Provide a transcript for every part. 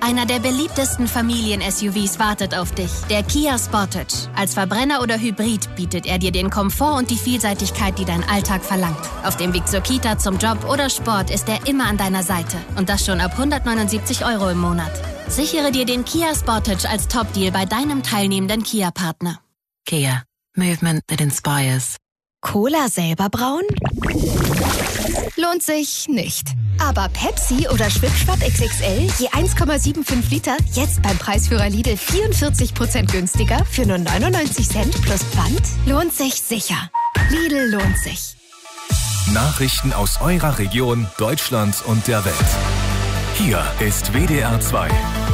Einer der beliebtesten Familien-SUVs wartet auf dich. Der Kia Sportage. Als Verbrenner oder Hybrid bietet er dir den Komfort und die Vielseitigkeit, die dein Alltag verlangt. Auf dem Weg zur Kita, zum Job oder Sport ist er immer an deiner Seite. Und das schon ab 179 € im Monat. Sichere dir den Kia Sportage als Top-Deal bei deinem teilnehmenden Kia-Partner. Kia. Movement that inspires. Cola selber brauen? Lohnt sich nicht. Aber Pepsi oder Schwipschwapp XXL je 1,75 Liter jetzt beim Preisführer Lidl 44% günstiger für nur 99 Cent plus Pfand? Lohnt sich sicher. Lidl lohnt sich. Nachrichten aus eurer Region, Deutschlands und der Welt. Hier ist WDR 2.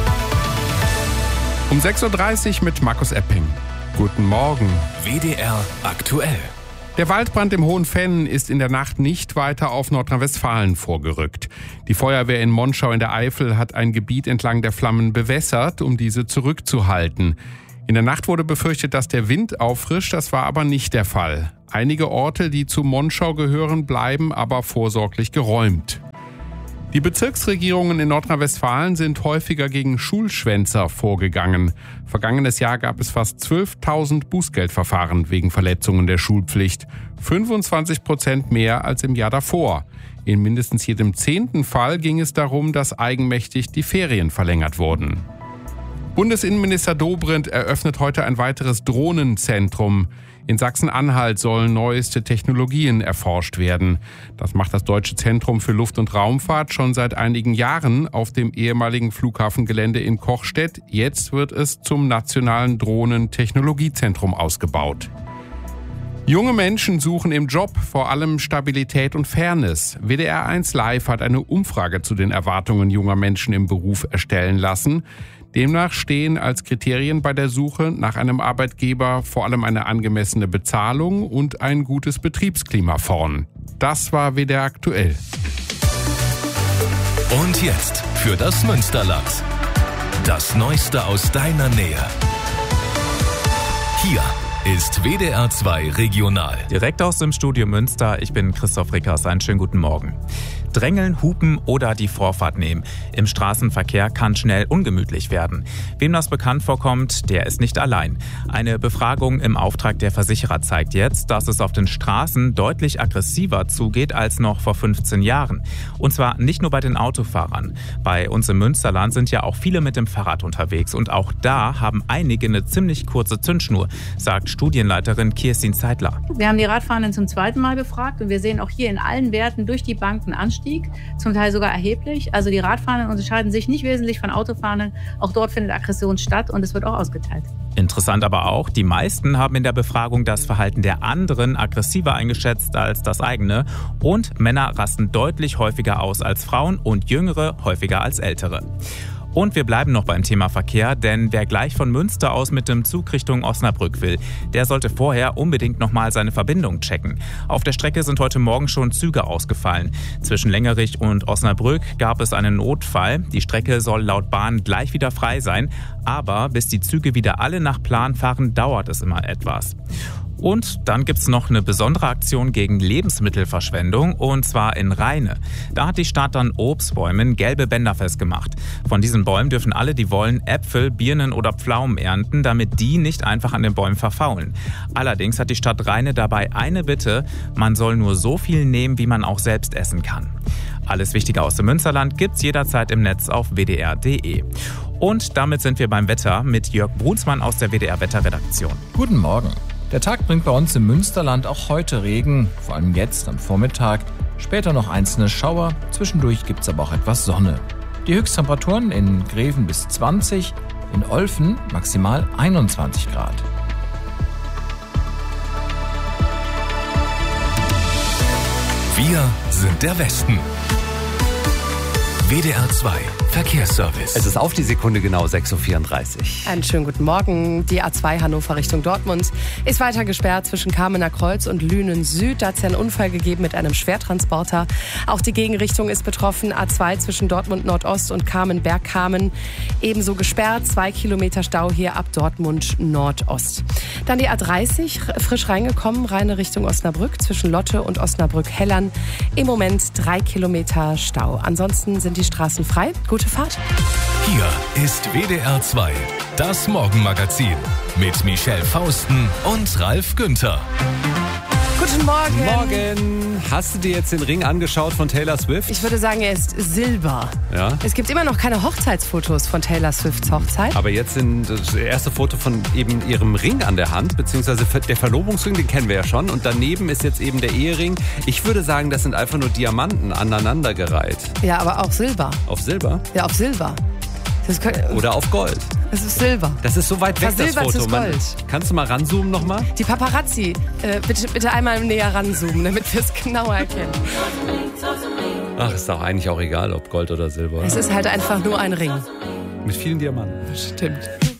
Um 6.30 Uhr mit Markus Epping. Guten Morgen. WDR aktuell. Der Waldbrand im Hohenfenn ist in der Nacht nicht weiter auf Nordrhein-Westfalen vorgerückt. Die Feuerwehr in Monschau in der Eifel hat ein Gebiet entlang der Flammen bewässert, um diese zurückzuhalten. In der Nacht wurde befürchtet, dass der Wind auffrischt, das war aber nicht der Fall. Einige Orte, die zu Monschau gehören, bleiben aber vorsorglich geräumt. Die Bezirksregierungen in Nordrhein-Westfalen sind häufiger gegen Schulschwänzer vorgegangen. Vergangenes Jahr gab es fast 12.000 Bußgeldverfahren wegen Verletzungen der Schulpflicht. 25% mehr als im Jahr davor. In mindestens jedem 10. Fall ging es darum, dass eigenmächtig die Ferien verlängert wurden. Bundesinnenminister Dobrindt eröffnet heute ein weiteres Drohnenzentrum. In Sachsen-Anhalt sollen neueste Technologien erforscht werden. Das macht das Deutsche Zentrum für Luft- und Raumfahrt schon seit einigen Jahren auf dem ehemaligen Flughafengelände in Kochstedt. Jetzt wird es zum nationalen Drohnentechnologiezentrum ausgebaut. Junge Menschen suchen im Job vor allem Stabilität und Fairness. WDR 1 Live hat eine Umfrage zu den Erwartungen junger Menschen im Beruf erstellen lassen. Demnach stehen als Kriterien bei der Suche nach einem Arbeitgeber vor allem eine angemessene Bezahlung und ein gutes Betriebsklima vorn. Das war WDR aktuell. Und jetzt für das Münsterland. Das Neueste aus deiner Nähe. Hier ist WDR 2 Regional. Direkt aus dem Studio Münster, ich bin Christoph Rickers. Einen schönen guten Morgen. Drängeln, hupen oder die Vorfahrt nehmen. Im Straßenverkehr kann schnell ungemütlich werden. Wem das bekannt vorkommt, der ist nicht allein. Eine Befragung im Auftrag der Versicherer zeigt jetzt, dass es auf den Straßen deutlich aggressiver zugeht als noch vor 15 Jahren. Und zwar nicht nur bei den Autofahrern. Bei uns im Münsterland sind ja auch viele mit dem Fahrrad unterwegs. Und auch da haben einige eine ziemlich kurze Zündschnur, sagt Studienleiterin Kirstin Zeitler. Wir haben die Radfahrenden zum zweiten Mal befragt und wir sehen auch hier in allen Werten durch die Bank einen Anstieg, zum Teil sogar erheblich. Also die Radfahrenden unterscheiden sich nicht wesentlich von Autofahrenden. Auch dort findet Aggression statt und es wird auch ausgeteilt. Interessant aber auch, die meisten haben in der Befragung das Verhalten der anderen aggressiver eingeschätzt als das eigene. Und Männer rasten deutlich häufiger aus als Frauen und Jüngere häufiger als Ältere. Und wir bleiben noch beim Thema Verkehr, denn wer gleich von Münster aus mit dem Zug Richtung Osnabrück will, der sollte vorher unbedingt nochmal seine Verbindung checken. Auf der Strecke sind heute Morgen schon Züge ausgefallen. Zwischen Längerich und Osnabrück gab es einen Notfall. Die Strecke soll laut Bahn gleich wieder frei sein, aber bis die Züge wieder alle nach Plan fahren, dauert es immer etwas. Und dann gibt's noch eine besondere Aktion gegen Lebensmittelverschwendung, und zwar in Rheine. Da hat die Stadt an Obstbäumen gelbe Bänder festgemacht. Von diesen Bäumen dürfen alle, die wollen, Äpfel, Birnen oder Pflaumen ernten, damit die nicht einfach an den Bäumen verfaulen. Allerdings hat die Stadt Rheine dabei eine Bitte: Man soll nur so viel nehmen, wie man auch selbst essen kann. Alles Wichtige aus dem Münsterland gibt's jederzeit im Netz auf wdr.de. Und damit sind wir beim Wetter mit Jörg Brunsmann aus der WDR-Wetterredaktion. Guten Morgen. Der Tag bringt bei uns im Münsterland auch heute Regen, vor allem jetzt am Vormittag. Später noch einzelne Schauer, zwischendurch gibt es aber auch etwas Sonne. Die Höchsttemperaturen in Greven bis 20, in Olfen maximal 21 Grad. Wir sind der Westen. WDR 2 Verkehrsservice. Es ist auf die Sekunde genau 6.34 Uhr. Einen schönen guten Morgen. Die A2 Hannover Richtung Dortmund ist weiter gesperrt zwischen Kamener Kreuz und Lünen Süd. Da hat es ja einen Unfall gegeben mit einem Schwertransporter. Auch die Gegenrichtung ist betroffen. A2 zwischen Dortmund Nordost und Kamen-Bergkamen ebenso gesperrt. 2 Kilometer Stau hier ab Dortmund Nordost. Dann die A30 frisch reingekommen, Rheine Richtung Osnabrück zwischen Lotte und Osnabrück-Hellern. Im Moment 3 Kilometer Stau. Ansonsten sind die Straßen frei. Gute Fahrt. Hier ist WDR 2, das Morgenmagazin mit Michelle Fausten und Ralf Günther. Guten Morgen. Morgen. Hast du dir jetzt den Ring angeschaut von Taylor Swift? Ich würde sagen, er ist silber. Ja. Es gibt immer noch keine Hochzeitsfotos von Taylor Swifts Hochzeit. Aber jetzt sind das erste Foto von eben ihrem Ring an der Hand, beziehungsweise der Verlobungsring, den kennen wir ja schon. Und daneben ist jetzt eben der Ehering. Ich würde sagen, das sind einfach nur Diamanten aneinandergereiht. Ja, aber auch Silber. Auf Silber? Ja, auf Silber. Oder auf Gold. Das ist Silber. Das ist so weit weg, das Foto. Kannst du mal ranzoomen nochmal? Die Paparazzi, bitte einmal näher ranzoomen, damit wir es genauer erkennen. Ach, ist doch eigentlich auch egal, ob Gold oder Silber. Es ist halt einfach nur ein Ring. Mit vielen Diamanten. Stimmt.